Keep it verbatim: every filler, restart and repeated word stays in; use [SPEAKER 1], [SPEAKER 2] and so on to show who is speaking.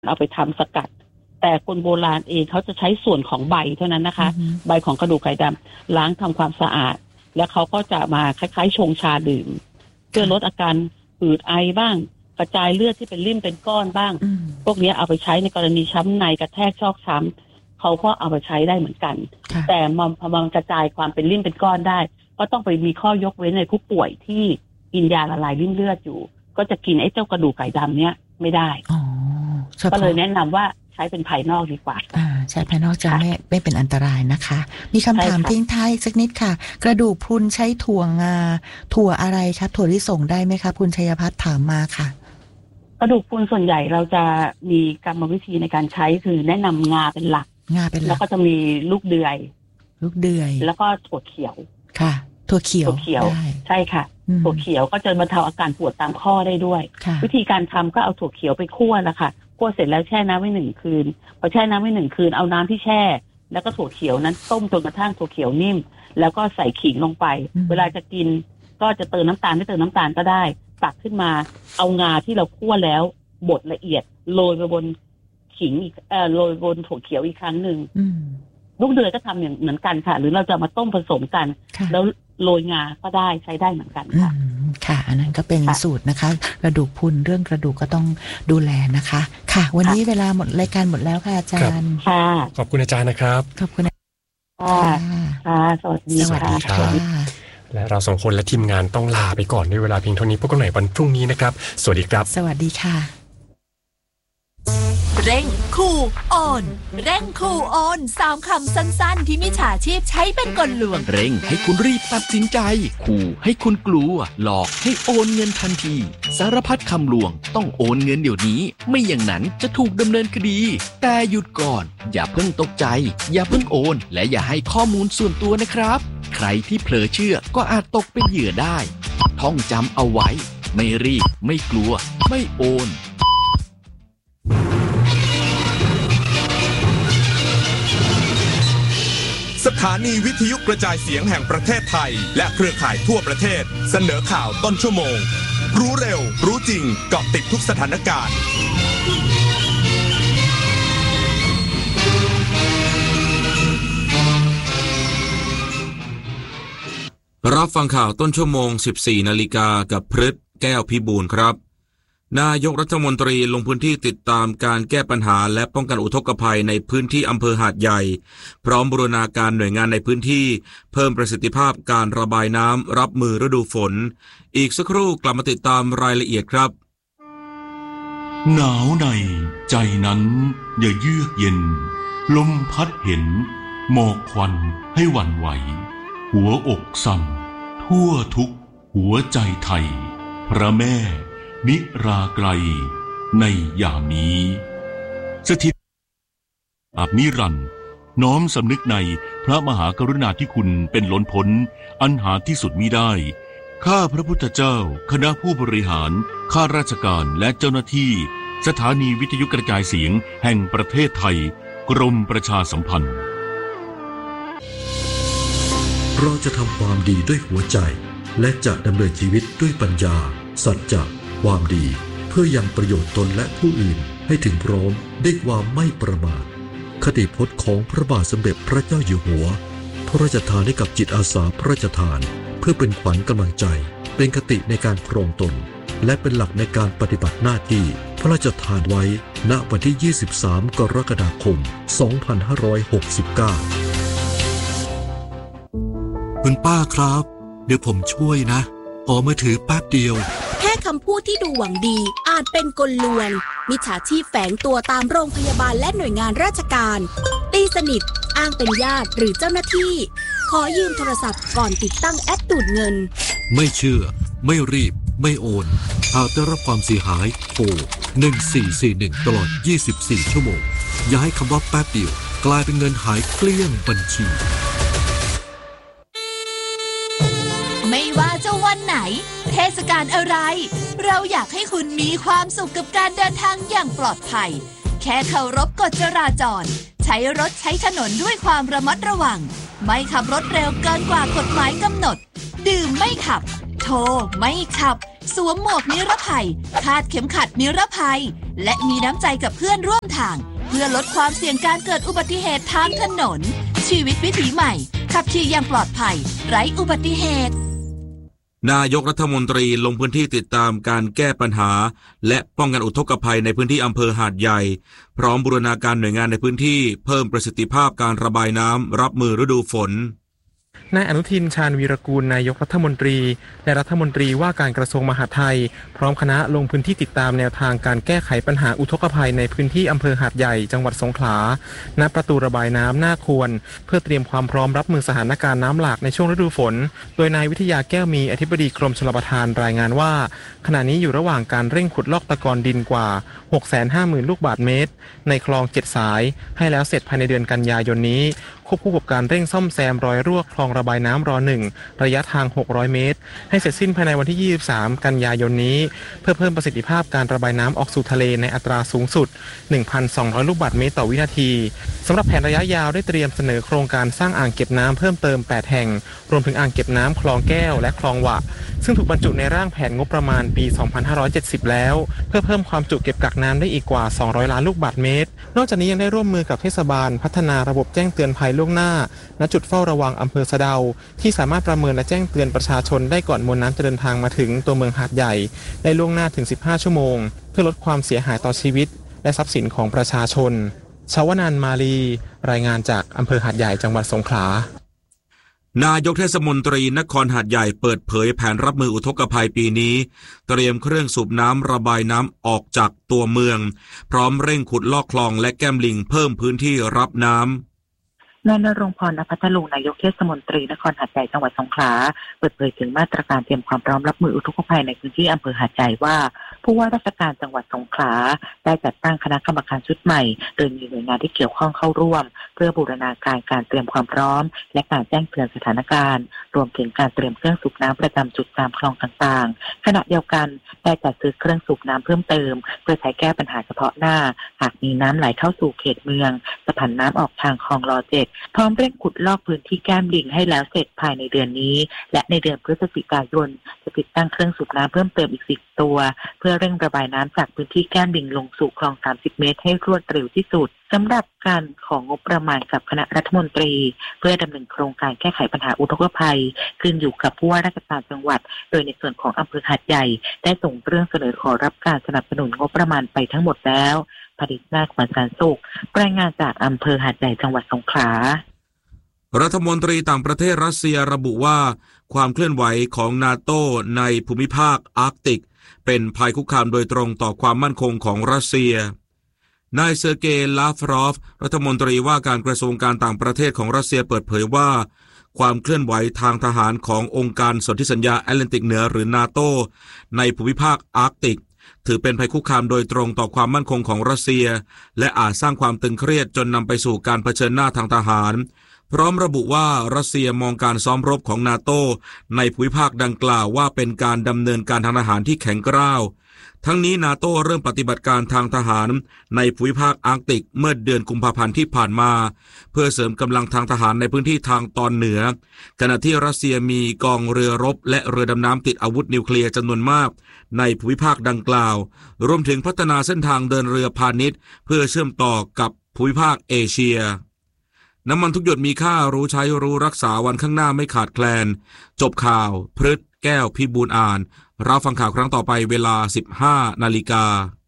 [SPEAKER 1] เอาไปทำสกัดแต่คนโบราณเองเขาจะใช้ส่วนของใบเท่านั้นนะคะ mm-hmm. ใบของกระดูกไก่ดำล้างทำความสะอาดแล้วเขาก็จะมาคล้ายๆชงชาดื่มเพื่อลดอาการอืดไอบ้างกระจายเลือดที่เป็นริ่มเป็นก้อนบ้าง mm-hmm. พวกนี้เอาไปใช้ในกรณีช้ำในกระแทกชอกช้ำเขาก็เอาไปใช้ได้เหมือนกัน mm-hmm. แต่พอมันกระจายความเป็นริ่มเป็นก้อนได้ก็ต้องไปมีข้อยกเว้นในผู้ป่วยที่กินยาละลายริ่มเลือดอยู่ก็จะกินไอ้เจ้ากระดูกไก่ดำเนี้ยไม่ได้ก็เลยแนะนำว่าใช้เป็นภายนอกดีกว่า
[SPEAKER 2] อ่าใช้ภายนอกจะไม่ไม่เป็นอันตรายนะคะมีคำถามทิ้งท้ายสักนิดค่ะกระดูกพรุนใช้ถั่วงาถั่วอะไรคะถั่วลิสงได้ไหมคะคุณชัยพัฒน์ถามมาค่ะ
[SPEAKER 1] กระดูกพรุนส่วนใหญ่เราจะมีกรรมวิธีในการใช้คือแนะนำงาเป็นหลัก
[SPEAKER 2] งาเป็นหลัก
[SPEAKER 1] แล้วก็จะมีลูกเดือย
[SPEAKER 2] ลูกเดือย
[SPEAKER 1] แล้วก็ถั่วเขียว
[SPEAKER 2] ค่ะถั่วเขียว
[SPEAKER 1] ถั่วเขียวใช่ค่ะถั่วเขียวก็จะบรรเทาอาการปวดตามข้อได้ด้วยวิธีการทำก็เอาถั่วเขียวไปคั่วแล้วค่ะคั่วเสร็จแล้วแช่น้ำไว้หนึ่งคืนพอแช่น้ำไว้หนึ่งคืนเอาน้ำที่แช่แล้วก็ถั่วเขียวนั้นต้มจนกระทั่งถั่วเขียวนิ่มแล้วก็ใส่ขิงลงไปเวลาจะกินก็จะเติมน้ำตาลไม่เติมน้ำตาลก็ได้ตักขึ้นมาเอางาที่เราคั่วแล้วบดละเอียดโรยไปบนขิงอีกเอ่อโรยบนถั่วเขียวอีกครั้งหนึ่งลูกเดือยก็ทำอย่างเหมือนกันค่ะหรือเราจะมาต้มผสมกันแล้วโรยงาก็ได้ใช้ได้เหมือนกันค่ะ
[SPEAKER 2] ค่ะอันนั้นก็เป็นสูตรนะคะกระดูกพรุนเรื่องกระดูกก็ต้องดูแลนะคะค่ะวันนี้เวลาหมดรายการหมดแล้วค่ะอาจารย์
[SPEAKER 1] ค่ะ
[SPEAKER 3] ขอบคุณอาจารย์นะครับ
[SPEAKER 2] ขอบคุณ
[SPEAKER 1] ค่ะค่ะสวัสดีค่ะ
[SPEAKER 3] และเราสองคนและทีมงานต้องลาไปก่อนด้วยเวลาเพียงเท่านี้พบกันใหม่วันพรุ่งนี้นะครับสวัสดีครับ
[SPEAKER 2] สวัสดีค่ะ
[SPEAKER 4] เร่งคูออนเร่งคูออนสามคำสั้นๆที่มิจฉาชีพใช้เป็นกลลวง
[SPEAKER 5] เร่งให้คุณรีบตัดสินใจขู่ให้คุณกลัวหลอกให้โอนเงินทันทีสารพัดคำลวงต้องโอนเงินเดี๋ยวนี้ไม่อย่างนั้นจะถูกดำเนินคดีแต่หยุดก่อนอย่าเพิ่งตกใจอย่าเพิ่งโอนและอย่าให้ข้อมูลส่วนตัวนะครับใครที่เผลอเชื่อก็อาจตกเป็นเหยื่อได้ท่องจำเอาไว้ไม่รีบไม่กลัวไม่โอน
[SPEAKER 6] สถานีวิทยุกระจายเสียงแห่งประเทศไทยและเครือข่ายทั่วประเทศเสนอข่าวต้นชั่วโมงรู้เร็วรู้จริงเกาะติดทุกสถานการณ์
[SPEAKER 7] รับฟังข่าวต้นชั่วโมง สิบสี่นาฬิกากับพฤทธิ์แก้วพิบูลครับนายกรัฐมนตรีลงพื้นที่ติดตามการแก้ปัญหาและป้องกันอุทกภัยในพื้นที่อำเภอหาดใหญ่พร้อมบูรณาการหน่วยงานในพื้นที่เพิ่มประสิทธิภาพการระบายน้ำรับมือฤดูฝนอีกสักครู่กลับมาติดตามรายละเอียดครับ
[SPEAKER 8] หนาวในใจนั้นอย่าเยือกเย็นลมพัดเห็นหมอกควันให้หวั่นไหวหัวอกสั่นทั่วทุกหัวใจไทยพระแม่นิราไกรในยามนี้สถิตอาบนิรันดร์น้อมสำนึกในพระมหากรุณาธิคุณเป็นล้นพ้นอันหาที่สุดมิได้ข้าพระพุทธเจ้าคณะผู้บริหารข้าราชการและเจ้าหน้าที่สถานีวิทยุกระจายเสียงแห่งประเทศไทยกรมประชาสัมพันธ์
[SPEAKER 9] เราจะทำความดีด้วยหัวใจและจะดำเนินชีวิตด้วยปัญญาสัจจะความดีเพื่อยังประโยชน์ตนและผู้อื่นให้ถึงพร้อมด้วยความไม่ประมาทคติพจน์ของพระบาทสมเด็จพระเจ้าอยู่หัวพระราชทานให้กับจิตอาสาพระราชทานเพื่อเป็นขวัญกำลังใจเป็นคติในการครองตนและเป็นหลักในการปฏิบัติหน้าที่พระราชทานไว้ณวันที่ยี่สิบสามกรกฎาคมสองพันห้าร้อยหกสิบเก้า
[SPEAKER 10] คุณป้าครับเดี๋ยวผมช่วยนะขอมือถือแป๊บเดียว
[SPEAKER 4] แค่คำพูดที่ดูหวังดีอาจเป็นกลลวงมิจฉาชีพแฝงตัวตามโรงพยาบาลและหน่วยงานราชการตีสนิทอ้างเป็นญาติหรือเจ้าหน้าที่ขอยืมโทรศัพท์ก่อนติดตั้งแอปดูดเงิน
[SPEAKER 10] ไม่เชื่อไม่รีบไม่โอนหากได้รับความเสียหายโทรหนึ่งสี่สี่หนึ่งตลอดยี่สิบสี่ชั่วโมงอย่าให้คำว่าแป๊บเดียวกลายเป็นเงินหายเกลี้ยงบัญชี
[SPEAKER 4] ไม่ว่าจะวันไหนเทศกาลอะไรเราอยากให้คุณมีความสุขกับการเดินทางอย่างปลอดภัยแค่เคารพกฎจราจรใช้รถใช้ถนนด้วยความระมัดระวังไม่ขับรถเร็วเกินกว่ากฎหมายกำหนดดื่มไม่ขับ
[SPEAKER 11] โทรไม่ขับสวมหมวกนิรภัยคาดเข็มขัดนิรภัยและมีน้ำใจกับเพื่อนร่วมทางเพื่อลดความเสี่ยงการเกิดอุบัติเหตุทางถนนชีวิตวิถีใหม่ขับขี่อย่างปลอดภัยไร้อุบัติเหตุ
[SPEAKER 7] นายกรัฐมนตรีลงพื้นที่ติดตามการแก้ปัญหาและป้องกันอุทกภัยในพื้นที่อำเภอหาดใหญ่พร้อมบูรณาการหน่วยงานในพื้นที่เพิ่มประสิทธิภาพการระบายน้ำรับมือฤดูฝน
[SPEAKER 12] นายอนุทินชาญวีรกูลนายกรัฐมนตรีและรัฐมนตรีว่าการกระทรวงมหาดไทยพร้อมคณะลงพื้นที่ติดตามแนวทางการแก้ไขปัญหาอุทกภัยในพื้นที่อำเภอหาดใหญ่จังหวัดสงขลาณประตูระบายน้ำหน้าควรเพื่อเตรียมความพร้อมรับมือสถานการณ์น้ำหลากในช่วงฤดูฝนโดยนายวิทยาแก้วมีอธิบดีกรมชลประทานรายงานว่าขณะนี้อยู่ระหว่างการเร่งขุดลอกตะกอนดินกว่า หกแสนห้าหมื่น ลูกบาศก์เมตรในคลองเจ็ดสายให้แล้วเสร็จภายในเดือนกันยายนนี้ควบคู่กับการเร่งซ่อมแซมรอยรั่วคลองระบายน้ำรอหนึ่งระยะทางหกร้อยเมตรให้เสร็จสิ้นภายในวันที่ยี่สิบสามกันยายนนี้เพื่อเพิ่มประสิทธิภาพการระบายน้ำออกสู่ทะเลในอัตราสูงสุด หนึ่งพันสองร้อย ลูกบาศก์เมตรต่อวินาทีสำหรับแผนระยะยาวได้เตรียมเสนอโครงการสร้างอ่างเก็บน้ำเพิ่มเติมแปดแห่งรวมถึงอ่างเก็บน้ำคลองแก้วและคลองหวะซึ่งถูกบรรจุในร่างแผนงบประมาณปีสองพันห้าร้อยเจ็ดสิบแล้วเพื่อเพิ่มความจุเก็บกักน้ำได้อีกกว่าสองร้อยล้านลูกบาศก์เมตรนอกจากนี้ยังได้ร่วมมือกับเทศบาลพัฒนาระบบแจ้งเตือนภัยล่วงหน้าณจุดเฝ้าระวังอำเภอสะเดาที่สามารถประเมินและแจ้งเตือนประชาชนได้ก่อนมวลน้ำจะเดินทางมาถึงตัวเมืองหาดใหญ่ได้ล่วงหน้าถึงสิบห้าชั่วโมงเพื่อลดความเสียหายต่อชีวิตและทรัพย์สินของประชาชนชวนันท์ มาลีรายงานจากอำเภอหาดใหญ่จังหวัดสงขลาน
[SPEAKER 7] ายกเทศมนตรีนครหาดใหญ่เปิดเผยแผนรับมืออุทกภัยปีนี้เตรียมเครื่องสูบน้ำระบายน้ำออกจากตัวเมืองพร้อมเร่งขุดลอกคลองและแก้มลิงเพิ่มพื้นที่รับน้ำ
[SPEAKER 13] นายณรงค์พร ณ พัทลุงนายกเทศมนตรีนครหาดใหญ่จังหวัดสงขลาเปิดเผยถึงมาตรการเตรียมความพร้อมรับมืออุทกภัยในพื้นที่อำเภอหาดใหญ่ว่าผู้ว่าราชการจังหวัดสงขลาได้จัดตั้งคณะกรรมการชุดใหม่โดยมีหน่วยงานที่เกี่ยวข้องเข้าร่วมเพื่อบูรณาการการเตรียมความพร้อมและการแจ้งเตือนสถานการณ์รวมถึงการเตรียมเครื่องสูบน้ำประจำจุดตามคลองต่างๆขณะเดียวกันได้จัดซื้อเครื่องสูบน้ำเพิ่มเติมเพื่อใช้แก้ปัญหาเฉพาะหน้าหากมีน้ำไหลเข้าสู่เขตเมืองจะผันน้ำออกทางคลองรอเจ็ดพร้อมเร่งขุดลอกพื้นที่แก้มลิงให้แล้วเสร็จภายในเดือนนี้และในเดือนพฤศจิกายนจะติดตั้งเครื่องสูบน้ำเพิ่มเติมอีกสิบตัวเพื่อเร่งระบายน้ำจากพื้นที่แก้มลิงลงสู่คลองสามสิบเมตรให้รวดเร็วที่สุดสำหรับการของงบประมาณกับคณะรัฐมนตรีเพื่อดำเนินโครงการแก้ไขปัญหาอุทกภัยขึ้นอยู่กับผู้ว่าราชการจังหวัดโดยในส่วนของอำเภอหาดใหญ่ได้ส่งเรื่องเสนอขอรับการสนับสนุนงบประมาณไปทั้งหมดแล้วผลิตนาคขวัญสารสุขรายงานจากอำเภอหาดใหญ่จังหวัดสงขลา
[SPEAKER 7] รัฐมนตรีต่างประเทศรัสเซียระบุว่าความเคลื่อนไหวของนาโตในภูมิภาคอาร์กติกเป็นภัยคุกคามโดยตรงต่อความมั่นคงของรัสเซียนายเซอร์เกย์ ลาฟรอฟรัฐมนตรีว่าการกระทรวงการต่างประเทศของรัสเซียเปิดเผยว่าความเคลื่อนไหวทางทหารขององค์การสนธิสัญญาแอตแลนติกเหนือหรือนาโตในภูมิภาคอาร์กติกถือเป็นภัยคุกคามโดยตรงต่อความมั่นคงของรัสเซียและอาจสร้างความตึงเครียดจนนำไปสู่การเผชิญหน้าทางทหารพร้อมระบุว่ารัสเซียมองการซ้อมรบของนาโตในภูมิภาคดังกล่าวว่าเป็นการดำเนินการทางทหารที่แข็งกร้าวทั้งนี้นาโตเริ่มปฏิบัติการทางทหารในภูมิภาคอาร์กติกเมื่อเดือนกุมภาพันธ์ที่ผ่านมาเพื่อเสริมกำลังทางทหารในพื้นที่ทางตอนเหนือขณะที่รัสเซียมีกองเรือรบและเรือดำน้ำติดอาวุธนิวเคลียร์จำนวนมากในภูมิภาคดังกล่าวรวมถึงพัฒนาเส้นทางเดินเรือพาณิชย์เพื่อเชื่อมต่อกับภูมิภาคเอเชียน้ำมันทุกหยดมีค่ารู้ใช้รู้รักษาวันข้างหน้าไม่ขาดแคลนจบข่าวพฤษแก้วพิบูลอ่านรับฟังข่าวครั้งต่อไปเวลา สิบห้านาฬิกา